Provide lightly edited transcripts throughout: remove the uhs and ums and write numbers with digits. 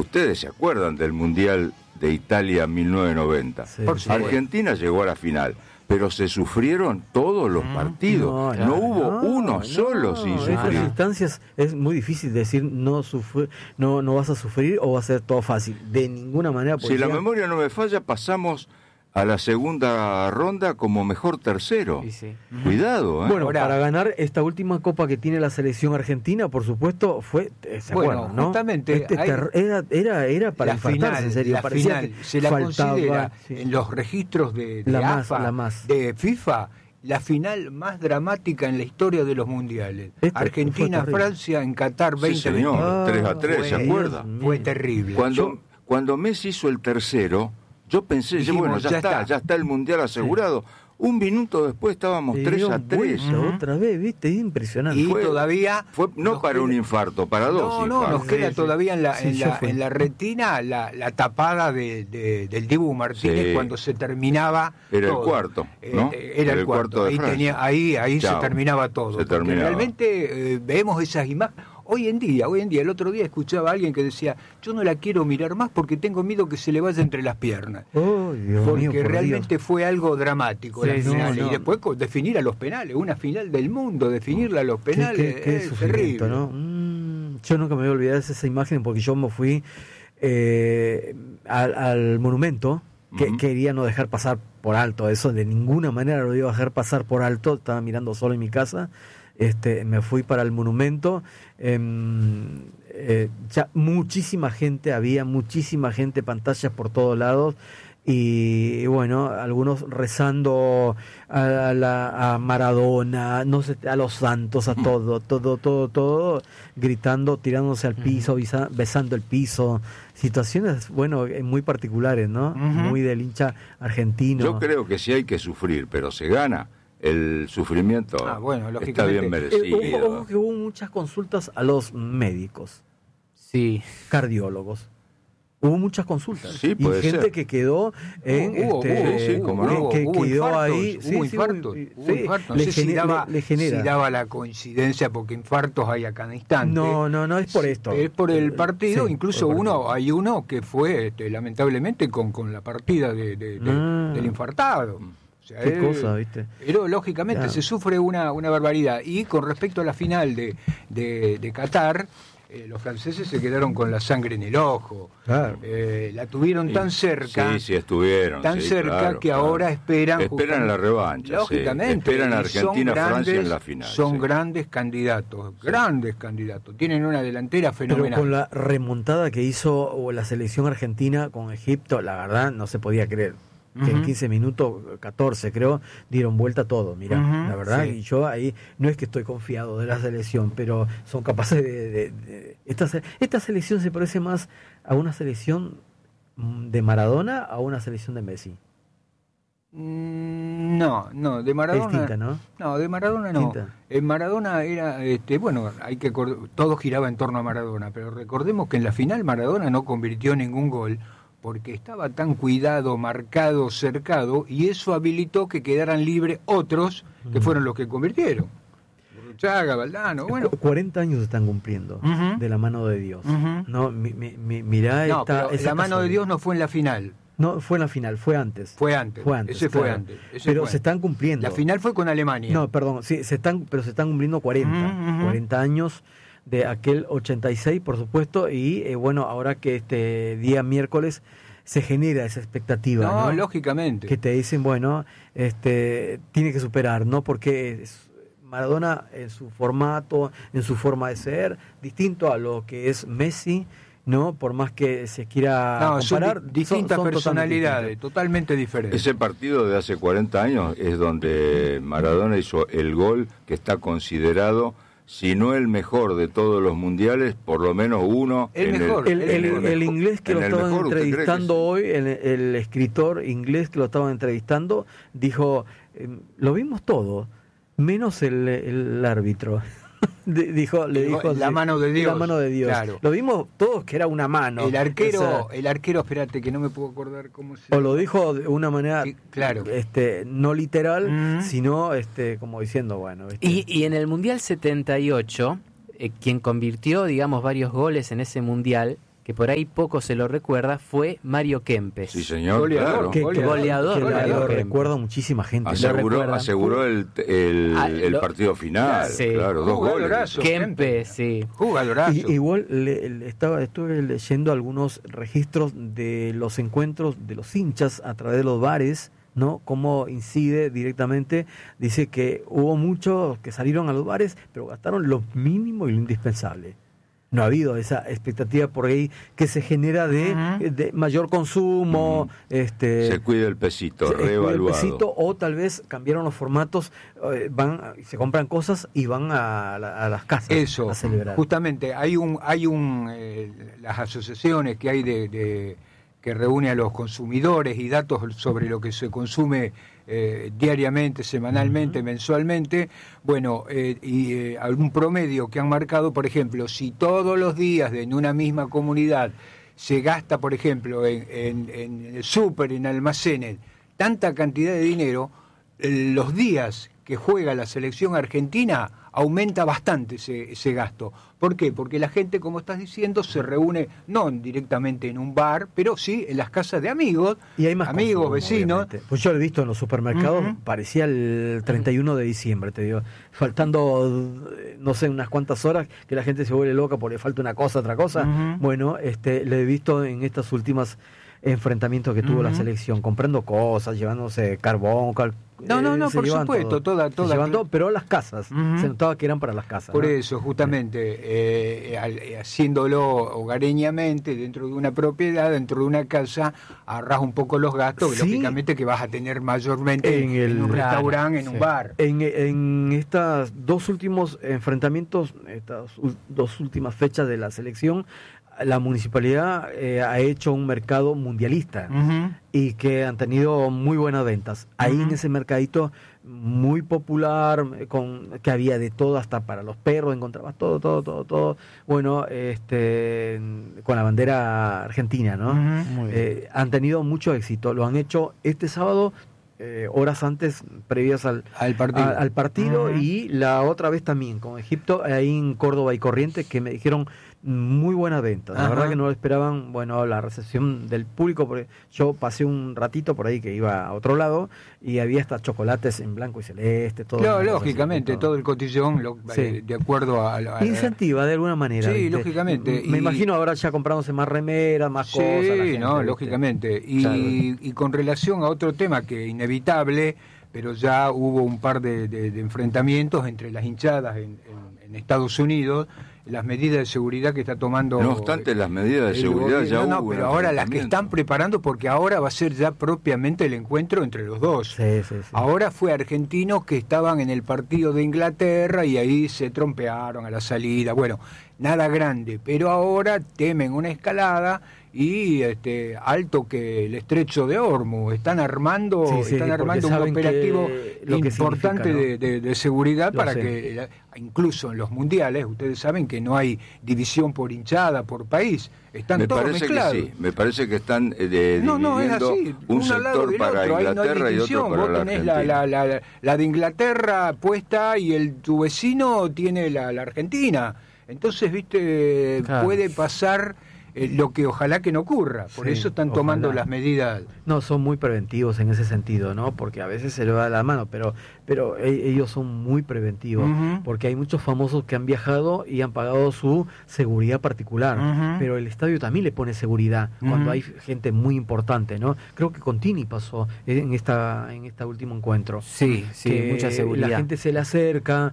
ustedes se acuerdan del Mundial de Italia 1990. Sí. Argentina llegó a la final, pero se sufrieron todos los partidos. No hubo uno solo sin En esas sufrir. instancias es muy difícil decir no vas a sufrir o va a ser todo fácil. De ninguna manera. Si la memoria no me falla, pasamos a la segunda ronda como mejor tercero. Sí. Cuidado, ¿eh? Bueno, Ahora, para ganar esta última copa que tiene la selección argentina, por supuesto, fue, ¿se acuerdan, no? justamente Era para la infartarse, final, en serio. la Parecía final que se la faltaba, considera sí. en los registros de La AFA, más. de FIFA, la final más dramática en la historia de los mundiales. Fue Argentina-Francia en Qatar Sí, 2022. señor, 3-3, ¿se Fue- acuerda? Fue terrible. Cuando Messi hizo el tercero, yo pensé, Dijimos, bueno, ya está el Mundial asegurado. Un minuto después estábamos Le 3-3. dieron vuelta otra vez, ¿viste? Es impresionante. Y Fue- todavía No nos para queda- un infarto, para dos No, nos infartos. queda todavía en yo fui. la retina la tapada del Dibu Martínez Sí. cuando se terminaba Era todo. el cuarto, ¿no? Era el cuarto. de Ahí, Francia. ahí se Chao. terminaba todo. Se Porque terminaba. realmente vemos esas imágenes. Hoy en día, el otro día escuchaba a alguien que decía, yo no la quiero mirar más porque tengo miedo que se le vaya entre las piernas. Oh, Dios Porque mío, por realmente Dios. fue algo dramático Sí, la no, final. no. Y después definir a los penales, una final del mundo, definirla a los penales Qué es sufrimiento, terrible. ¿no? Yo nunca me voy a olvidar de esa imagen porque yo me fui al monumento, que Ujú. quería no dejar pasar por alto eso, de ninguna manera lo iba a dejar pasar por alto, estaba mirando solo en mi casa. Me fui para el monumento, ya muchísima gente, pantallas por todos lados, y bueno, algunos rezando a Maradona, no sé, a los santos, a todo, gritando, tirándose al piso, besando el piso, situaciones, bueno, muy particulares, ¿no? Muy del hincha argentino. Yo creo que sí hay que sufrir, pero se gana. El sufrimiento Bueno, está lógicamente. bien merecido. Ojo que hubo muchas consultas a los médicos, Sí. cardiólogos. Hubo muchas consultas. Sí, y puede gente ser. que quedó en Hubo que hubo quedó infartos, ahí. hubo infartos, hubo infartos. No sé le genera. si daba la coincidencia, porque infartos hay a cada instante. No es por esto. Es por el partido, Sí, incluso por el partido. hay uno que fue lamentablemente con la partida del infartado. O sea, Qué cosa, ¿viste? Pero lógicamente Claro. se sufre una barbaridad. Y con respecto a la final de Qatar, los franceses se quedaron con la sangre en el ojo. Claro. La tuvieron tan cerca. Sí, estuvieron. Tan sí, cerca claro, que claro. ahora esperan Esperan la revancha. lógicamente. Esperan a Y son Argentina-Francia en grandes- la final. Son sí. grandes candidatos. Tienen una delantera Pero fenomenal. con la remontada que hizo la selección argentina con Egipto, la verdad no se podía creer. Que en 15 minutos, 14 creo, dieron vuelta todo, mirá, Ujú, la verdad. sí. Y yo ahí, no es que estoy confiado de la selección, pero son capaces esta selección se parece más a una selección de Maradona a una selección de Messi. No, de Maradona. Es distinta, ¿no? No, de Maradona no. Distinta. En Maradona era, todo giraba en torno a Maradona, pero recordemos que en la final Maradona no convirtió ningún gol porque estaba tan cuidado, marcado, cercado, y eso habilitó que quedaran libres otros que fueron los que convirtieron. Chaga, Valdano, bueno. 40 años se están cumpliendo Ujú. de la mano de Dios. Ujú. No, mirá No, pero esta la mano de casualidad. Dios no fue en la final, No, fue en la final, fue antes. fue antes. Ese fue claro. antes. ese Pero fue se antes. están cumpliendo. La final fue con Alemania. No, perdón, sí, pero se están cumpliendo 40, Ujú, ujú. 40 años de aquel 86, por supuesto, y bueno, ahora que este día miércoles se genera esa expectativa, ¿no? Lógicamente. Que te dicen, bueno, tiene que superar, ¿no? Porque Maradona en su formato, en su forma de ser, distinto a lo que es Messi, ¿no? Por más que se quiera comparar, son distintas son totalmente personalidades, distintas. totalmente diferentes. Ese partido de hace 40 años es donde Maradona hizo el gol que está considerado, si no el mejor de todos los mundiales, por lo menos uno. El mejor. El inglés que lo estaban mejor, ¿usted cree que entrevistando sí? hoy, el escritor inglés que lo estaban entrevistando, dijo, lo vimos todo, menos el árbitro. Le dijo la mano de Dios. La mano de Dios. Claro. Lo vimos todos que era una mano. El arquero, O sea, espérate, que no me puedo acordar cómo se o lo dijo de una manera Sí, claro. no literal, Ujú. sino como diciendo, bueno. Y en el Mundial 78, quien convirtió, digamos, varios goles en ese Mundial, que por ahí poco se lo recuerda, fue Mario Kempes. Sí, señor, Goleador, claro. Goleador. Lo recuerda muchísima gente. Aseguró el partido final, sí. claro, 2 goles. Jugadorazo, Kempes, sí. Jugadorazo. Igual estuve leyendo algunos registros de los encuentros de los hinchas a través de los bares, ¿no? Cómo incide directamente. Dice que hubo muchos que salieron a los bares, pero gastaron lo mínimo y lo indispensable. No ha habido esa expectativa por ahí que se genera de mayor consumo. Se cuida el pesito, reevaluado. O tal vez cambiaron los formatos, se compran cosas y van a las casas Eso, a celebrar. justamente, hay las asociaciones que hay que reúne a los consumidores y datos sobre lo que se consume diariamente, semanalmente, mensualmente, bueno, algún promedio que han marcado, por ejemplo, si todos los días en una misma comunidad se gasta, por ejemplo, en el súper, en almacenes, tanta cantidad de dinero, los días que juega la selección argentina aumenta bastante ese gasto. ¿Por qué? Porque la gente, como estás diciendo, se reúne no directamente en un bar, pero sí en las casas de amigos, y hay más amigos, consumo, vecinos. Obviamente. Pues yo lo he visto en los supermercados, parecía el 31 de diciembre, te digo, faltando, no sé, unas cuantas horas, que la gente se vuelve loca porque falta una cosa, otra cosa. Bueno, lo he visto en estas últimas enfrentamientos que tuvo la selección, comprando cosas, llevándose carbón, No, por supuesto, toda pero las casas, se notaba que eran para las casas. Por ¿no? eso, justamente, haciéndolo hogareñamente, dentro de una propiedad, dentro de una casa, ahorras un poco los gastos, Sí. lógicamente que vas a tener mayormente en un restaurante, en un bar. En estos dos últimos enfrentamientos, estas dos últimas fechas de la selección, la municipalidad ha hecho un mercado mundialista y que han tenido muy buenas ventas. Ahí en ese mercadito muy popular, que había de todo, hasta para los perros, encontrabas todo. Bueno, con la bandera argentina, ¿no? Han tenido mucho éxito. Lo han hecho este sábado, horas antes, previas al partido, y la otra vez también con Egipto, ahí en Córdoba y Corrientes, que me dijeron muy buena venta. La verdad que no lo esperaban, bueno, la recepción del público, porque yo pasé un ratito por ahí que iba a otro lado y había hasta chocolates en blanco y celeste, todo. No, lógicamente, todo el cotillón, de acuerdo a incentiva de alguna manera. Sí, ¿viste? lógicamente. Me imagino ahora ya comprándose más remeras, más cosas. Sí, no, lógicamente. Y con relación a otro tema que inevitable, pero ya hubo un par de enfrentamientos entre las hinchadas en Estados Unidos, las medidas de seguridad que está tomando. No obstante, las medidas de seguridad ya hubo. No, pero ahora las que están preparando, porque ahora va a ser ya propiamente el encuentro entre los dos. Sí. Ahora fue argentinos que estaban en el partido de Inglaterra y ahí se trompearon a la salida. Bueno, nada grande, pero ahora temen una escalada y alto que el estrecho de Hormuz están armando un operativo importante, ¿no? de seguridad para que incluso en los mundiales, ustedes saben que no hay división por hinchada, por país, están todos mezclados. Que sí, me parece que están dividiendo es así, un sector para otro. Inglaterra y otro para la Argentina. La de Inglaterra puesta y tu vecino tiene la Argentina. Entonces, viste, puede pasar lo que ojalá que no ocurra. Por eso están tomando las medidas. No, son muy preventivos en ese sentido, ¿no? Porque a veces se le va la mano, pero ellos son muy preventivos, porque hay muchos famosos que han viajado y han pagado su seguridad particular, pero el estadio también le pone seguridad cuando hay gente muy importante, ¿no? Creo que con Tini pasó en esta último encuentro. Sí, mucha seguridad. La gente se le acerca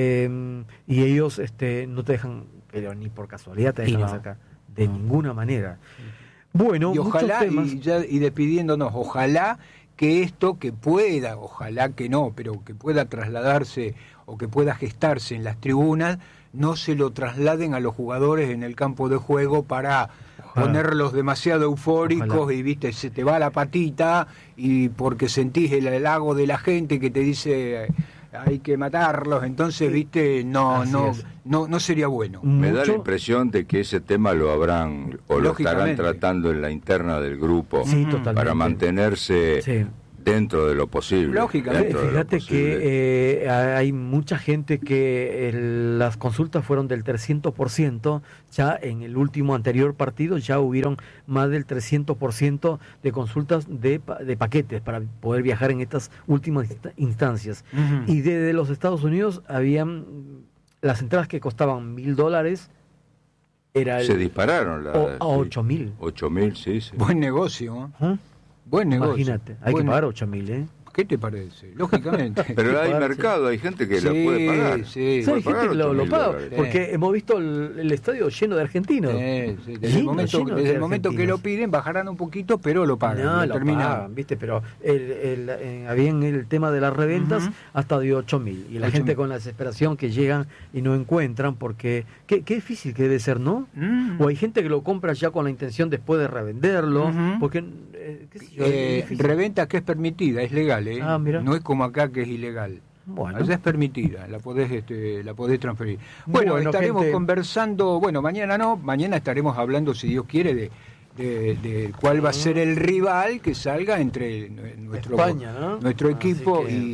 y ellos no te dejan, pero ni por casualidad te dejan acercar. De ninguna manera. Bueno, y ojalá, muchos temas. y despidiéndonos, ojalá que esto ojalá que no, pero que pueda trasladarse o que pueda gestarse en las tribunas, no se lo trasladen a los jugadores en el campo de juego para ponerlos demasiado eufóricos y viste, se te va la patita y porque sentís el halago de la gente que te dice hay que matarlos, entonces viste, no sería bueno. Me da la impresión de que ese tema lo habrán o lo estarán tratando en la interna del grupo, para mantenerse dentro de lo posible. Lógicamente. dentro de lo Fíjate posible. que hay mucha gente que las consultas fueron del 300%, ya en el último anterior partido ya hubieron más del 300% de consultas de paquetes para poder viajar en estas últimas instancias. Ujú. Y desde los Estados Unidos habían las entradas que costaban $1.000, era Se dispararon a 8.000. 8.000, sí, sí. Buen negocio, ¿eh? ¿Ah? Buen negocio. Imagínate, hay Buen- que pagar 8.000, ¿eh? ¿Qué te parece? Lógicamente. Pero hay pagar, mercado, hay gente que Sí, la puede pagar. sí. Sí, hay Puede gente pagar que lo 8.000 paga, dólares. porque hemos visto el estadio lleno de argentinos. Sí, desde Lleno, el momento, lleno desde de el momento que lo argentinos. piden, bajarán un poquito, pero lo pagan. No, lo lo terminan. pagan, ¿viste? Pero había en el tema de las reventas Ujú. hasta de 8.000. Y la 8.000. gente con la desesperación que llegan y no encuentran, porque qué difícil que debe ser, ¿no? Mm. O hay gente que lo compra ya con la intención después de revenderlo, Ujú. porque, qué sé yo, es difícil. Reventa que es permitida, es legal, ¿eh? Ah, mira. No es como acá que es ilegal. Bueno. Allá es permitida, la podés transferir. Bueno, Bueno, estaremos gente. conversando, bueno, mañana no, mañana estaremos hablando, si Dios quiere, de cuál va a ser el rival que salga entre nuestro, España, ¿no? nuestro Así equipo que-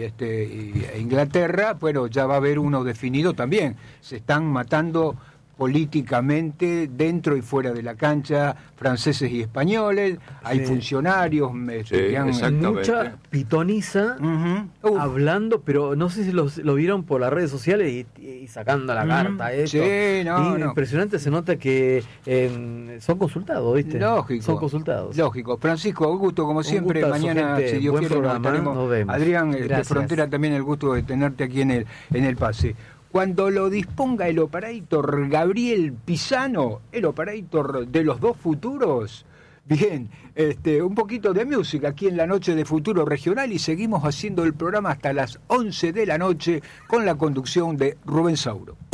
y Inglaterra. Bueno, ya va a haber uno definido también. Se están matando políticamente dentro y fuera de la cancha, franceses y españoles, hay Sí. funcionarios Sí, que han... exacto. Mucha pitoniza Ujú. hablando, pero no sé si lo vieron por las redes sociales y sacando la Ujú. carta esto. Sí, no, Y no. impresionante, se nota que son consultados, ¿viste? Lógico. Son consultados. Lógico. Francisco, un gusto como siempre. gustazo, Mañana, gente. si Dios Buen quiere, nos programa, estaremos. nos vemos. Adrián, de Gracias. Frontera, también el gusto de tenerte aquí en el pase. Cuando lo disponga el operator Gabriel Pisano, el operator de los dos futuros. Bien, un poquito de música aquí en la noche de Futuro Regional y seguimos haciendo el programa hasta las 11 de la noche con la conducción de Rubén Sauro.